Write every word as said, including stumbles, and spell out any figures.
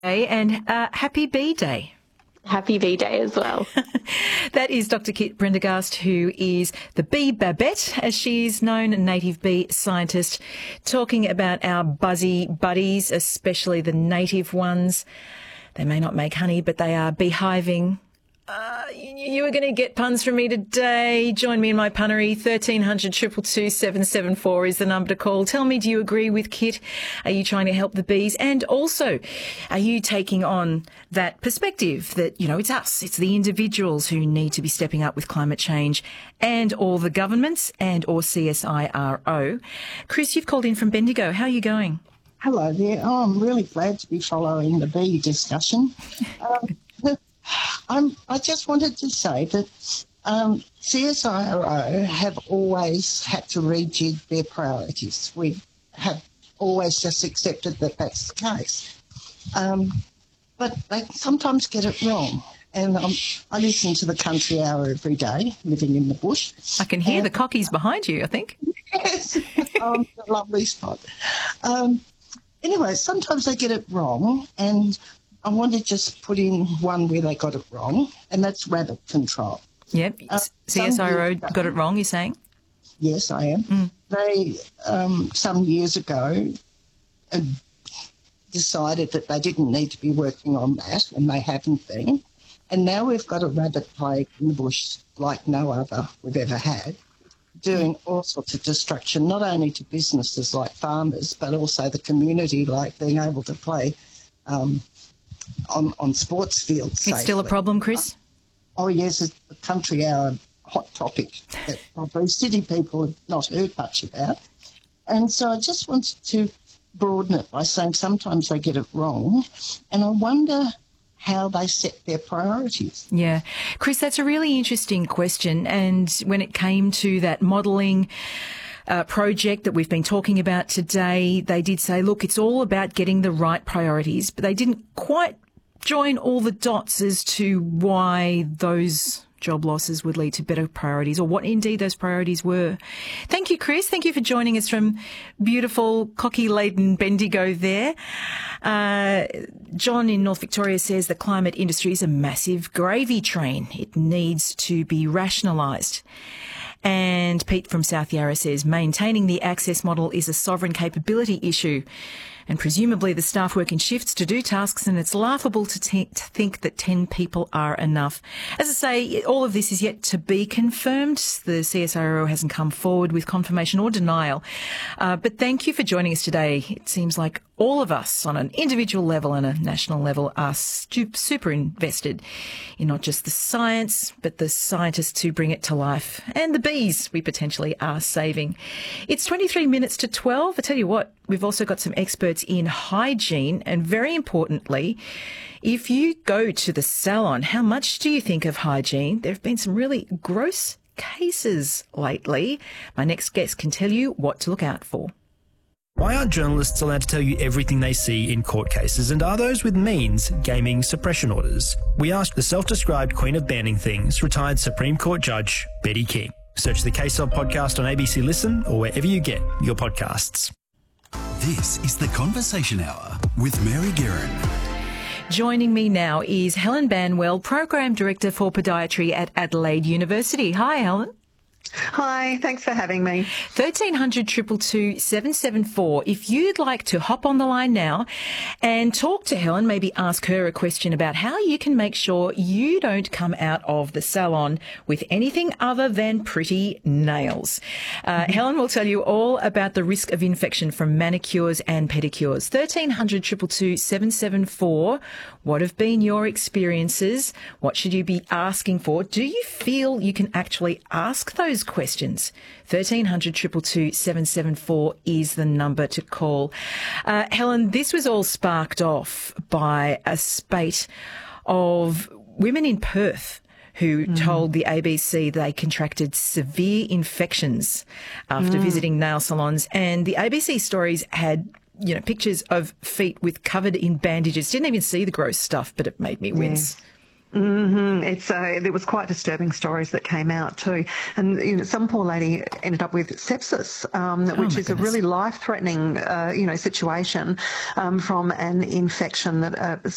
And uh, happy Bee Day. Happy Bee Day as well. That is Doctor Kit Prendergast, who is the bee Babette, as she is known, a native bee scientist, talking about our buzzy buddies, especially the native ones. They may not make honey, but they are beehiving. Uh, you, you were going to get puns from me today. Join me in my punnery. thirteen hundred, two two two, seven seven four is the number to call. Tell me, do you agree with Kit? Are you trying to help the bees? And also, are you taking on that perspective that, you know, it's us, it's the individuals who need to be stepping up with climate change, and all the governments and or C S I R O? Chris, you've called in from Bendigo. How are you going? Hello there. Oh, I'm really glad to be following the bee discussion. Um, I'm, I just wanted to say that um, C S I R O have always had to rejig their priorities. We have always just accepted that that's the case. Um, but they sometimes get it wrong. And um, I listen to the Country Hour every day, living in the bush. I can hear and, the cockies behind you, I think. Yes, um, a lovely spot. Um, anyway, sometimes they get it wrong, and I want to just put in one where they got it wrong, and that's rabbit control. Yep. Uh, C S I R O got it wrong, you're saying? Yes, I am. Mm. They, um, some years ago, uh, decided that they didn't need to be working on that, and they haven't been. And now we've got a rabbit plague in the bush like no other we've ever had, doing all sorts of destruction, not only to businesses like farmers, but also the community, like being able to play um, on, on sports fields It's safely. Still a problem, Chris? Oh, yes, it's a Country Hour hot topic that probably city people have not heard much about. And so I just wanted to broaden it by saying sometimes they get it wrong, and I wonder how they set their priorities. Yeah. Chris, that's a really interesting question. And when it came to that modelling uh, project that we've been talking about today, they did say, look, it's all about getting the right priorities, but they didn't quite join all the dots as to why those job losses would lead to better priorities, or what indeed those priorities were. Thank you, Chris. Thank you for joining us from beautiful, cocky-laden Bendigo there. Uh, John in North Victoria says the climate industry is a massive gravy train. It needs to be rationalised. And Pete from South Yarra says maintaining the access model is a sovereign capability issue, and presumably the staff work in shifts to do tasks, and it's laughable to, t- to think that ten people are enough. As I say, all of this is yet to be confirmed. The C S I R O hasn't come forward with confirmation or denial. Uh, but thank you for joining us today. It seems like all of us on an individual level and a national level are stu- super invested in not just the science, but the scientists who bring it to life, and the bees we potentially are saving. It's twenty-three minutes to twelve. I tell you what, we've also got some experts in hygiene, and very importantly, if you go to the salon, how much do you think of hygiene? There have been some really gross cases lately. My next guest can tell you what to look out for. Why aren't journalists allowed to tell you everything they see in court cases, and are those with means gaming suppression orders? We asked the self-described queen of banning things, retired Supreme Court Judge Betty King. Search the Case Of podcast on A B C Listen or wherever you get your podcasts. This is the Conversation Hour with Mary Guerin. Joining me now is Helen Banwell, Program Director for Podiatry at Adelaide University. Hi, Helen. Hi, thanks for having me. thirteen hundred, two two two, seven seven four. If you'd like to hop on the line now and talk to Helen, maybe ask her a question about how you can make sure you don't come out of the salon with anything other than pretty nails. Uh, mm-hmm. Helen will tell you all about the risk of infection from manicures and pedicures. thirteen hundred, two two two, seven seven four. What have been your experiences? What should you be asking for? Do you feel you can actually ask those questions? thirteen hundred, two two two, seven seven four is the number to call. Uh, Helen, this was all sparked off by a spate of women in Perth who mm. told the A B C they contracted severe infections after mm. visiting nail salons. And the A B C stories had, you know, pictures of feet with covered in bandages. Didn't even see the gross stuff, but it made me wince. Yeah. Mm-hmm. It's uh, there was quite disturbing stories that came out too, and you know, some poor lady ended up with sepsis, um, oh which is goodness. a really life-threatening, uh, you know, situation um, from an infection that uh,